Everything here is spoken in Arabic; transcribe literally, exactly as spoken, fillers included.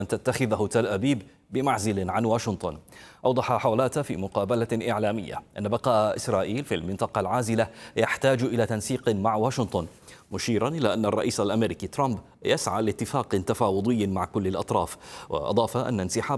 أن تتخذه تل أبيب بمعزل عن واشنطن. أوضح حولات في مقابلة إعلامية أن بقاء إسرائيل في المنطقة العازلة يحتاج إلى تنسيق مع واشنطن، مشيرا إلى أن الرئيس الأمريكي ترامب يسعى لاتفاق تفاوضي مع كل الأطراف. وأضاف أن انسحاب